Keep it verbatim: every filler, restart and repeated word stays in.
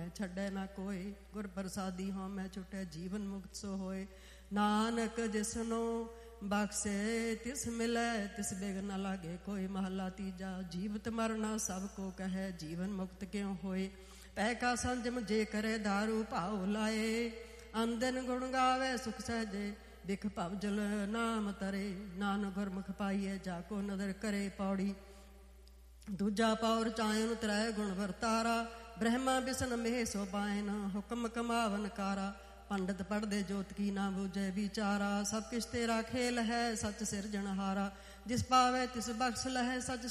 ਛੱਡੈ ਨਾ ਕੋਇ। ਗੁਰ ਪ੍ਰਸਾਦੀ ਹਉ ਮੈਂ ਛੁਟੈ ਜੀਵਨ ਮੁਕਤ ਸੋ ਹੋਏ। ਨਾਨਕ ਜਿਸਨੋ ਬਖਸ਼ੇ ਤਿਸ ਮਿਲੈ ਤਿਸ ਬਿਗ ਨ ਲਾਗੇ ਕੋਈ। ਮਹੱਲਾ ਤੀਜਾ। ਜੀਵਤ ਮਰਨਾ ਸਭ ਕੋ ਕਹੈ ਜੀਵਨ ਮੁਕਤ ਕਿਉ ਹੋਏ। ਪੈ ਕਾ ਸੰਜਮ ਜੇ ਕਰੇ ਦਾਰੂ ਭਾਉ ਲਾਏ। ਅੰਦਨ ਗੁਣ ਗਾਵੇ ਸੁਖ ਸਹਿਜੇ ਬਿਖ ਭਵ ਜਲ ਨਾਮ ਤਰੇ। ਨਾਨਕ ਗੁਰਮੁਖ ਪਾਈਏ ਜਾ ਕੋ ਨਦਰ ਕਰੇ। ਪੌੜੀ ਦੂਜਾ ਪੌਰ ਚਾਇਨ ਤਰੈ ਗੁਣ ਵਰਤਾਰਾ। ਬ੍ਰਹਮਾ ਬਿਸ਼ਨ ਮੇਹ ਸੋ ਪਾਇਨ ਹੁਕਮ ਕਮਾਵਨ ਕਾਰਾ। ਪੰਡਤ ਪੜ੍ਹਦੇ ਜੋਤ ਕੀ ਨਾ ਬੂਝੈ ਵਿਚਾਰਾ। ਸਭ ਕਿਛ ਤੇਰਾ ਖੇਲ ਹੈ ਸੱਚ ਸਿਰਜਣਹਾਰਾ। ਜਿਸ ਪਾਵੇ ਤਿਸ ਬਖਸ਼ ਲਹੈ ਸੱਚ